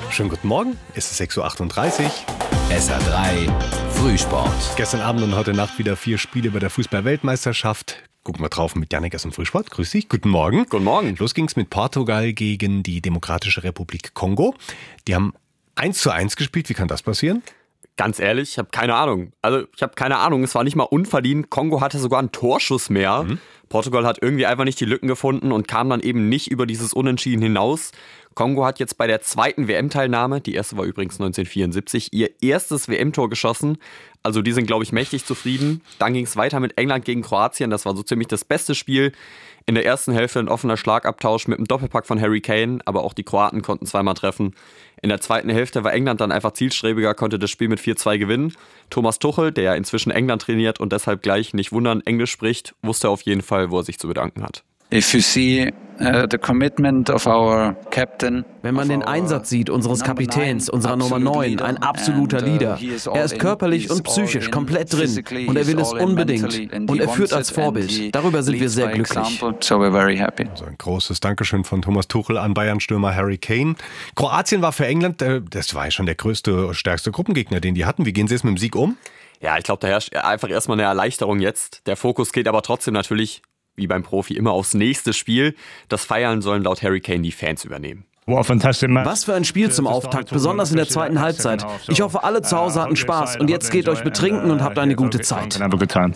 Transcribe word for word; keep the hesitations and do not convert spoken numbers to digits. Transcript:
Schönen guten Morgen, es ist sechs Uhr achtunddreißig. S R drei Frühsport. Gestern Abend und heute Nacht wieder vier Spiele bei der Fußball-Weltmeisterschaft. Gucken wir drauf mit Jannik aus dem Frühsport. Grüß dich, guten Morgen. Guten Morgen. Los ging's mit Portugal gegen die Demokratische Republik Kongo. Die haben eins zu eins gespielt. Wie kann das passieren? Ganz ehrlich, ich habe keine Ahnung. Also ich habe keine Ahnung, es war nicht mal unverdient. Kongo hatte sogar einen Torschuss mehr. Mhm. Portugal hat irgendwie einfach nicht die Lücken gefunden und kam dann eben nicht über dieses Unentschieden hinaus. Kongo hat jetzt bei der zweiten W M-Teilnahme, die erste war übrigens neunzehnhundertvierundsiebzig, ihr erstes W M-Tor geschossen. Also die sind, glaube ich, mächtig zufrieden. Dann ging es weiter mit England gegen Kroatien. Das war so ziemlich das beste Spiel. In der ersten Hälfte ein offener Schlagabtausch mit einem Doppelpack von Harry Kane. Aber auch die Kroaten konnten zweimal treffen. In der zweiten Hälfte war England dann einfach zielstrebiger, konnte das Spiel mit vier zwei gewinnen. Thomas Tuchel, der ja inzwischen England trainiert und deshalb gleich nicht wundern Englisch spricht, wusste auf jeden Fall, wo er sich zu bedanken hat. If you see uh, the commitment of our captain, wenn man den Einsatz sieht unseres Kapitäns, unserer Nummer neun, ein absoluter Leader. Er ist körperlich und psychisch komplett drin und er will es unbedingt und er führt als Vorbild. Darüber sind wir sehr glücklich. Also ein großes Dankeschön von Thomas Tuchel an Bayern-Stürmer Harry Kane. Kroatien war für England, das war ja schon der größte, stärkste Gruppengegner, den die hatten. Wie gehen sie jetzt mit dem Sieg um? Ja, ich glaube, da herrscht einfach erstmal eine Erleichterung jetzt. Der Fokus geht aber trotzdem natürlich, wie beim Profi, immer aufs nächste Spiel. Das Feiern sollen laut Harry Kane die Fans übernehmen. Was für ein Spiel zum Auftakt, besonders in der zweiten Halbzeit. Ich hoffe, alle zu Hause hatten Spaß und jetzt geht euch betrinken und habt eine gute Zeit.